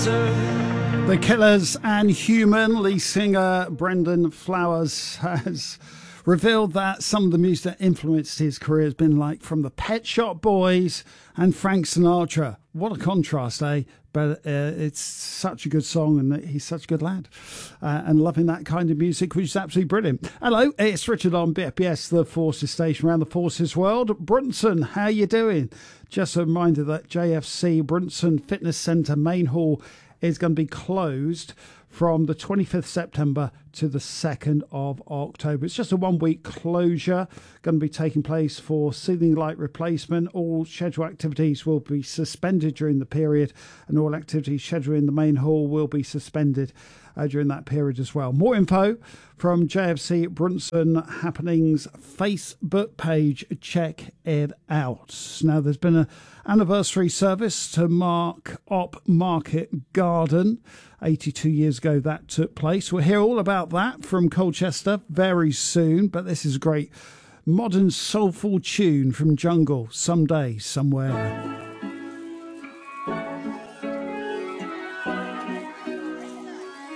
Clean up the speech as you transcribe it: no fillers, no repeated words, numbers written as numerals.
The Killers and Human. Lead singer Brendan Flowers has revealed that some of the music that influenced his career has been like from the Pet Shop Boys and Frank Sinatra. What a contrast, eh? But it's such a good song, and he's such a good lad. And loving that kind of music, which is absolutely brilliant. Hello, it's Richard on BFBS, the Forces Station around the Forces world. Brunson, how you doing? Just a reminder that JFC Brunson Fitness Centre main hall is going to be closed from the 25th September to the 2nd of October. It's just a 1 week closure, going to be taking place for ceiling light replacement. All scheduled activities will be suspended during the period, and all activities scheduled in the main hall will be suspended during that period as well. More info from JFC Brunson Happenings Facebook page. Check it out. Now, there's been an anniversary service to mark Op Market Garden. 82 years ago that took place. We'll hear all about that from Colchester very soon, but this is a great modern soulful tune from Jungle, Someday, Somewhere.